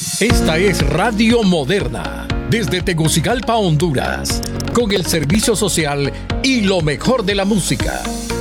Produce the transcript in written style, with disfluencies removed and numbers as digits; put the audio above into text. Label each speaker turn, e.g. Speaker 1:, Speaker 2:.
Speaker 1: Esta es Radio Moderna, desde Tegucigalpa, Honduras, con el servicio social y lo mejor de la música.